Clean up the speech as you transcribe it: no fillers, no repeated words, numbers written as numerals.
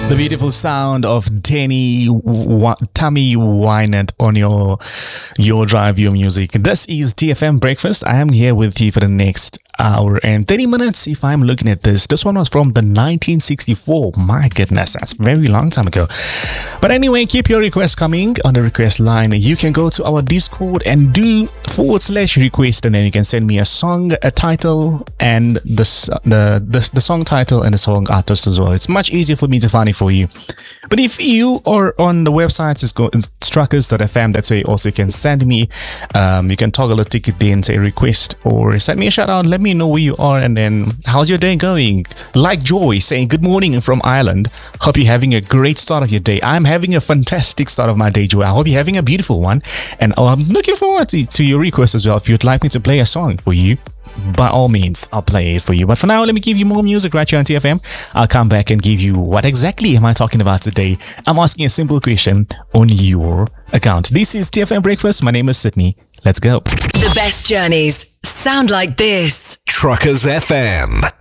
The beautiful sound of Tammy Wynette on your drive, your music. This is TFM Breakfast. I am here with you for the next hour and 30 minutes. If I'm looking at this one was from the 1964. My goodness, that's a very long time ago. But anyway, keep your requests coming on the request line. You can go to our Discord and do /request, and then you can send me a song, a title, and the song title and the song artist as well. It's much easier for me to find it for you. But if you are on the website, it's struckers.fm. That's where you also can send me. You can toggle a ticket there and say request, or send me a shout out. Let me know where you are, and then how's your day going? Like Joy saying good morning from Ireland. Hope you're having a great start of your day. I'm having a fantastic start of my day, Joy. I hope you're having a beautiful one, and I'm looking forward to your request as well. If you'd like me to play a song for you, by all means, I'll play it for you. But for now, let me give you more music right here on TFM. I'll come back and give you what exactly am I talking about today. I'm asking a simple question on your account. This is TFM Breakfast. My name is Sydney. Let's go. The best journeys sound like this. Truckers FM.